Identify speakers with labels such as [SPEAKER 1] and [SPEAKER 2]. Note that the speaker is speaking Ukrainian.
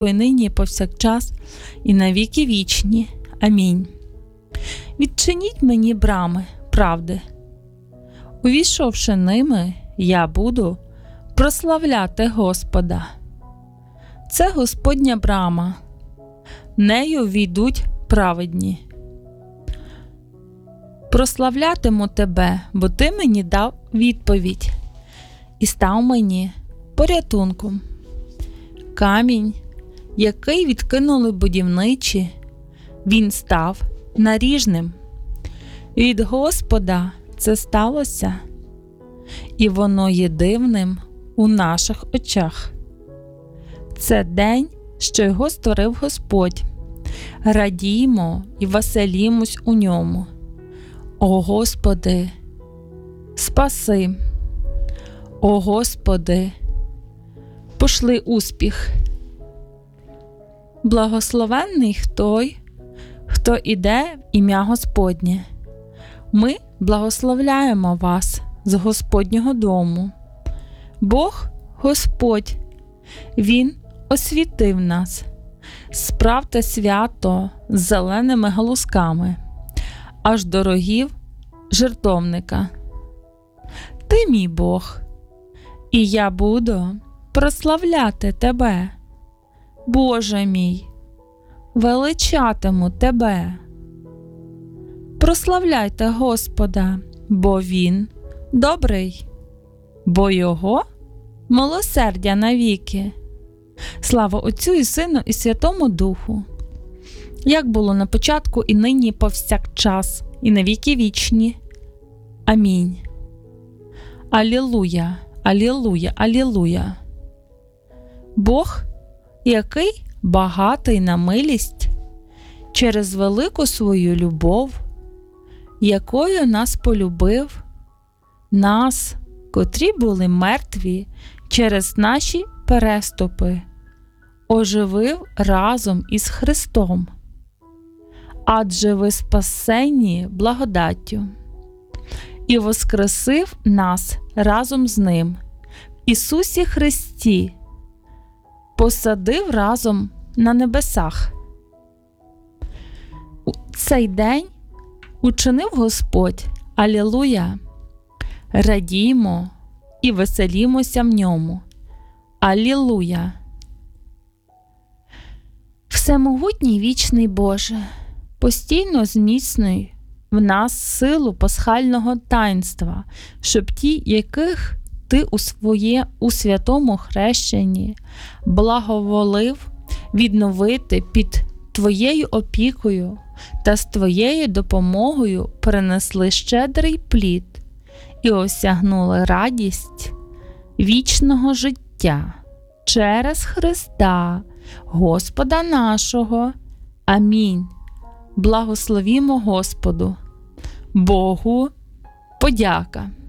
[SPEAKER 1] і нині, і повсякчас, і на віки вічні. Амінь. Відчиніть мені брами правди. Увійшовши ними, я буду прославляти Господа. Це Господня брама. Нею війдуть праведні. Прославлятиму тебе, бо ти мені дав відповідь і став мені порятунком. Камінь, який відкинули будівничі, він став наріжним. Від Господа це сталося, і воно є дивним у наших очах. Це день, що його створив Господь. Радіймо і веселімось у ньому. О Господи, спаси! О Господи, пошли успіх! Благословенний той, хто іде в ім'я Господнє. Ми благословляємо вас з Господнього дому. Бог Господь, Він освітив нас. Справте свято з зеленими галузками, аж до рогів жертовника. Ти мій Бог, і я буду прославляти тебе. Боже мій, величатиму тебе. Прославляйте Господа, бо Він добрий, бо Його милосердя навіки. Слава Отцю і Сину і Святому Духу, як було на початку, і нині, і повсякчас, і на віки вічні. Амінь. Алілуя, алілуя, алілуя. Бог, який багатий на милість, через велику свою любов, якою нас полюбив, нас, котрі були мертві через наші переступи, оживив разом із Христом. Адже ви спасені благодаттю, і воскресив нас разом з Ним в Ісусі Христі, посадив разом на небесах. У цей день учинив Господь, алілуя, радіймо і веселімося в ньому. Алілуя! Всемогутній вічний Боже, постійно зміцнюй в нас силу пасхального таїнства, щоб ті, яких Ти у святому хрещенні благоволив відновити під Твоєю опікою та з Твоєю допомогою принесли щедрий плід і осягнули радість вічного життя через Христа, Господа нашого. Амінь. Благословімо Господу. Богу подяка.